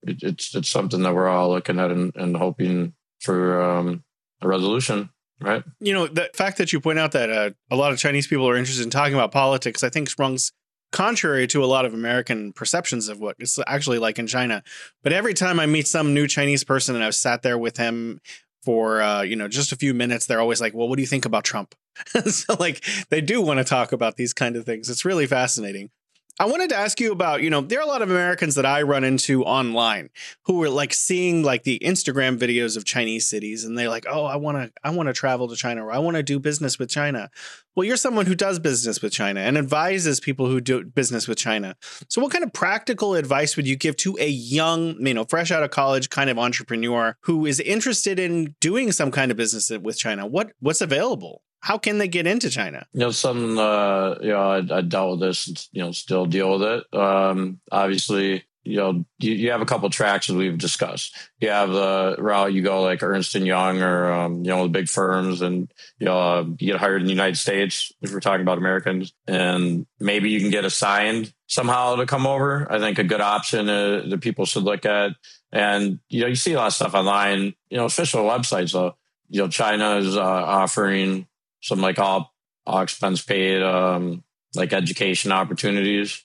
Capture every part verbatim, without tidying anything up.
it, it's it's something that we're all looking at and, and hoping for um, a resolution. Right. You know, the fact that you point out that uh, a lot of Chinese people are interested in talking about politics, I think runs contrary to a lot of American perceptions of what it's actually like in China. But every time I meet some new Chinese person and I've sat there with him for, uh, you know, just a few minutes, they're always like, well, what do you think about Trump? So like they do want to talk about these kind of things. It's really fascinating. I wanted to ask you about, you know, there are a lot of Americans that I run into online who are like seeing like the Instagram videos of Chinese cities and they're like, oh, I want to I want to travel to China or I want to do business with China. Well, you're someone who does business with China and advises people who do business with China. So what kind of practical advice would you give to a young, you know, fresh out of college kind of entrepreneur who is interested in doing some kind of business with China? What what's available? How can they get into China? You know, some, uh, you know, I, I dealt with this, and, you know, still deal with it. Um, obviously, you know, you, you have a couple of tracks that we've discussed. You have the route you go like Ernst and Young or, um, you know, the big firms and, you know, uh, you get hired in the United States if we're talking about Americans and maybe you can get assigned somehow to come over. I think a good option uh, that people should look at. And, you know, you see a lot of stuff online, you know, official websites, though, you know, China is uh, offering some like all, all expense paid, um, like education opportunities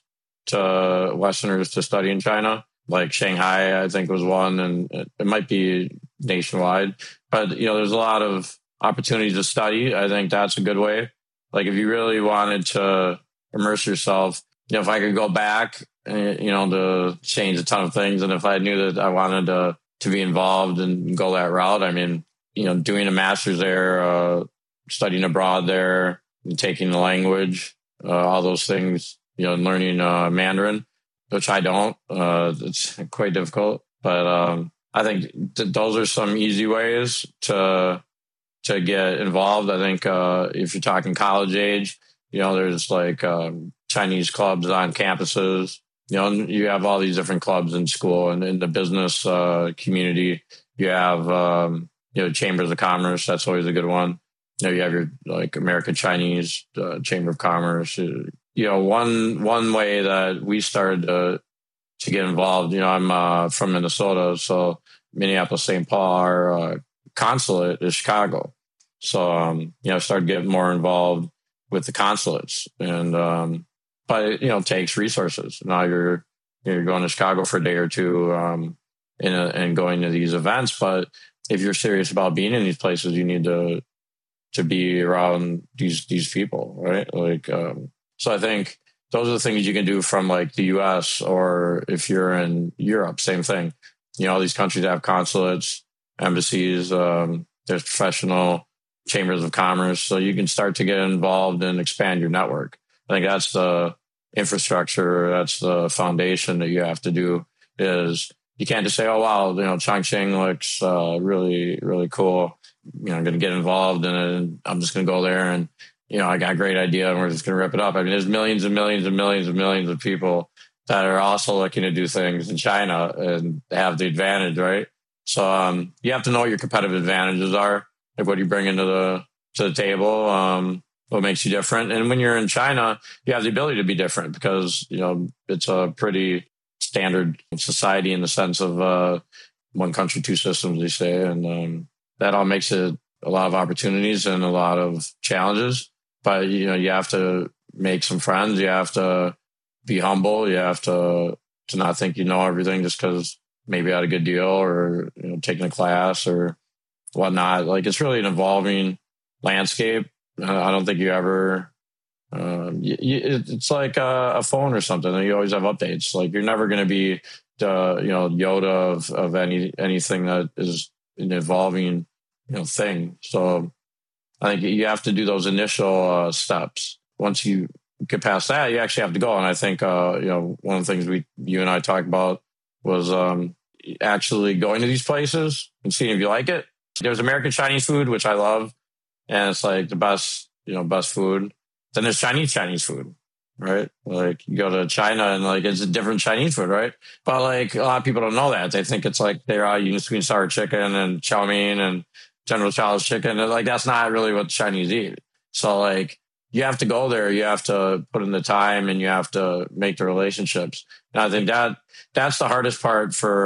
to Westerners to study in China. Like Shanghai, I think was one, and it, it might be nationwide. But, you know, there's a lot of opportunities to study. I think that's a good way. Like if you really wanted to immerse yourself, you know, if I could go back, you know, to change a ton of things. And if I knew that I wanted to, to be involved and go that route, I mean, you know, doing a master's there, uh, studying abroad there, and taking the language, uh, all those things, you know, and learning uh, Mandarin, which I don't. Uh, it's quite difficult, but um, I think th- those are some easy ways to to get involved. I think uh, if you're talking college age, you know, there's like um, Chinese clubs on campuses. You know, and you have all these different clubs in school and in the business uh, community. You have um, you know, chambers of commerce. That's always a good one. You know, you have your like American Chinese uh, Chamber of Commerce. You know, one one way that we started to to get involved. You know, I'm uh, from Minnesota, so Minneapolis, Saint Paul, our uh, consulate is Chicago. So um, you know, I started getting more involved with the consulates, and um, but it, you know, takes resources. Now you're you're going to Chicago for a day or two, um, in a, and going to these events. But if you're serious about being in these places, you need to. to be around these these people, right? Like, um, so I think those are the things you can do from like the U S or if you're in Europe, same thing. You know, all these countries have consulates, embassies, um, there's professional chambers of commerce. So you can start to get involved and expand your network. I think that's the infrastructure, that's the foundation that you have to do is you can't just say, oh, wow, you know, Chongqing looks uh, really, really cool. You know, I'm going to get involved and I'm just going to go there and, you know, I got a great idea and we're just going to rip it up. I mean, there's millions and millions and millions and millions of people that are also looking to do things in China and have the advantage, right? So um, you have to know what your competitive advantages are, like what you bring into the to the table, um, what makes you different. And when you're in China, you have the ability to be different because, you know, it's a pretty standard society in the sense of uh, one country, two systems, they say. And um, that all makes it a lot of opportunities and a lot of challenges. But, you know, you have to make some friends. You have to be humble. You have to to not think you know everything just because maybe you had a good deal or, you know, taking a class or whatnot. Like, it's really an evolving landscape. I don't think you ever... Um, you, you, it's like a, a phone or something. You always have updates. Like, you're never going to be the, you know, Yoda of, of any anything that is an evolving, you know, thing. So I think you have to do those initial uh, steps. Once you get past that, you actually have to go. And I think, uh, you know, one of the things we, you and I talked about was um, actually going to these places and seeing if you like it. There's American Chinese food, which I love, and it's like the best, you know, best food. Then there's Chinese Chinese food, right? Like, you go to China and like it's a different Chinese food, right? But like a lot of people don't know that. They think it's like they're all using sweet and sour chicken and chow mein and General Chow's chicken. And like, that's not really what Chinese eat. So like, you have to go there. You have to put in the time and you have to make the relationships. And I think that that's the hardest part for